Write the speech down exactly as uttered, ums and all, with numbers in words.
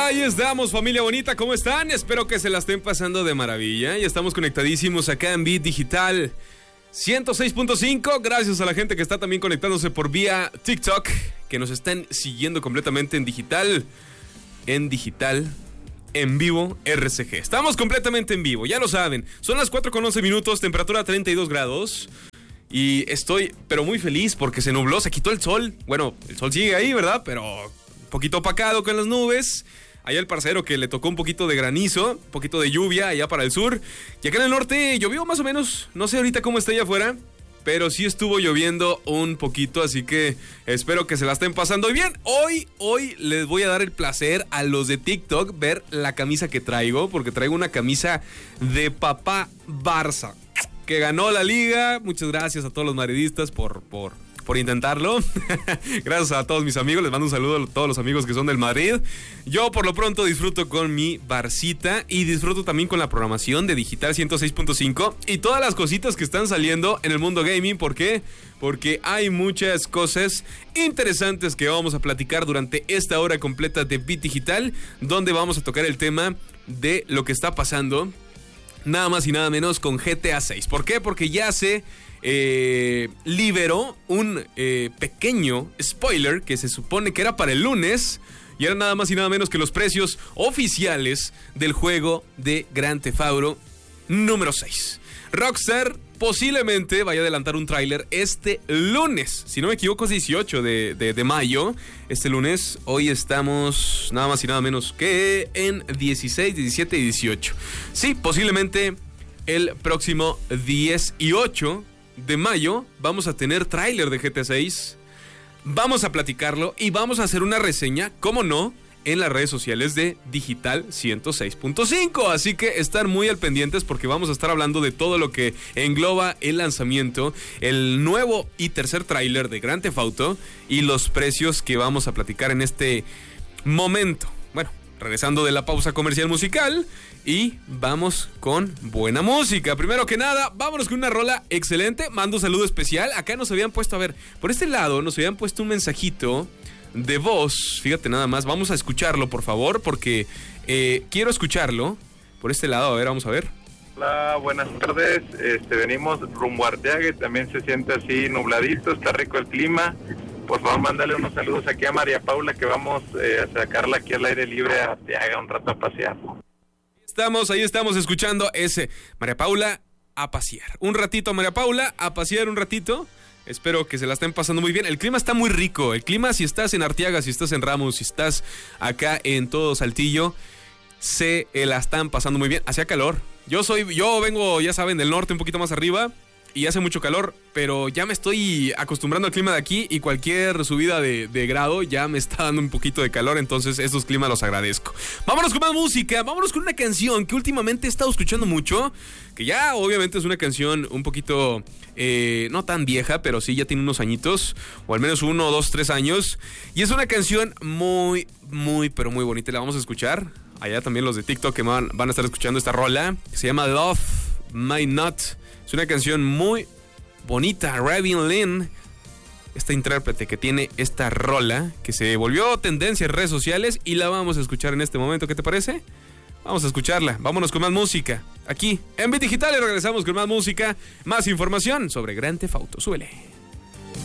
Ahí estamos, familia bonita, ¿cómo están? Espero que se la estén pasando de maravilla. Y estamos conectadísimos acá en Beat Digital ciento seis punto cinco. Gracias a la gente que está también conectándose por vía TikTok, que nos están siguiendo completamente en digital. En digital, en vivo, R C G. Estamos completamente en vivo, ya lo saben. Son las cuatro con once minutos, temperatura treinta y dos grados. Y estoy, pero muy feliz porque se nubló, se quitó el sol. Bueno, el sol sigue ahí, ¿verdad? Pero un poquito opacado con las nubes. Allá el parcero que le tocó un poquito de granizo, un poquito de lluvia allá para el sur. Y acá en el norte llovió más o menos. No sé ahorita cómo está allá afuera, pero sí estuvo lloviendo un poquito, así que espero que se la estén pasando bien. Hoy, hoy les voy a dar el placer a los de TikTok ver la camisa que traigo, porque traigo una camisa de papá Barça, que ganó la liga. Muchas gracias a todos los madridistas por... por por intentarlo. Gracias a todos mis amigos, les mando un saludo a todos los amigos que son del Madrid. Yo por lo pronto disfruto con mi Barcita y disfruto también con la programación de Digital ciento seis punto cinco y todas las cositas que están saliendo en el mundo gaming. ¿Por qué? Porque hay muchas cosas interesantes que vamos a platicar durante esta hora completa de Beat Digital, donde vamos a tocar el tema de lo que está pasando nada más y nada menos con G T A seis. ¿Por qué? Porque ya se eh, liberó un eh, pequeño spoiler que se supone que era para el lunes, y era nada más y nada menos que los precios oficiales del juego de Grand Theft Auto número seis. Rockstar posiblemente vaya a adelantar un tráiler este lunes, si no me equivoco es dieciocho de, de, de mayo, este lunes. Hoy estamos nada más y nada menos que en dieciséis, diecisiete y dieciocho. Sí, posiblemente el próximo dieciocho de mayo vamos a tener tráiler de G T A seis. Vamos a platicarlo y vamos a hacer una reseña, ¿cómo no?, en las redes sociales de Digital ciento seis punto cinco. Así que estar muy al pendientes porque vamos a estar hablando de todo lo que engloba el lanzamiento, el nuevo y tercer tráiler de Grand Theft Auto y los precios que vamos a platicar en este momento. Bueno, regresando de la pausa comercial musical y vamos con buena música. Primero que nada, vámonos con una rola excelente. Mando un saludo especial. Acá nos habían puesto, a ver, por este lado nos habían puesto un mensajito de voz, fíjate nada más, vamos a escucharlo por favor, porque eh, quiero escucharlo por este lado, a ver, vamos a ver. Hola, buenas tardes, este, venimos rumbo a Arteaga y también se siente así nubladito, está rico el clima. Por favor, mándale unos saludos aquí a María Paula, que vamos eh, a sacarla aquí al aire libre a Arteaga un rato a pasear. Estamos, ahí estamos escuchando ese, María Paula a pasear, un ratito María Paula a pasear un ratito. Espero que se la estén pasando muy bien. El clima está muy rico. El clima, si estás en Arteaga, si estás en Ramos, si estás acá en todo Saltillo, se la están pasando muy bien. Hacía calor. Yo soy, yo vengo, ya saben, del norte, un poquito más arriba, y hace mucho calor, pero ya me estoy acostumbrando al clima de aquí y cualquier subida de, de grado ya me está dando un poquito de calor, entonces estos climas los agradezco. Vámonos con más música, vámonos con una canción que últimamente he estado escuchando mucho, que ya obviamente es una canción un poquito, eh, no tan vieja, pero sí ya tiene unos añitos, o al menos uno, dos, tres años, y es una canción muy, muy, pero muy bonita. La vamos a escuchar. Allá también los de TikTok que van, van a estar escuchando esta rola, que se llama Love Might Not. Es una canción muy bonita. Ravin Lynn, esta intérprete que tiene esta rola, que se volvió tendencia en redes sociales, y la vamos a escuchar en este momento. ¿Qué te parece? Vamos a escucharla. Vámonos con más música. Aquí en Beat Digital y regresamos con más música, más información sobre Grand Theft Auto. Súbele.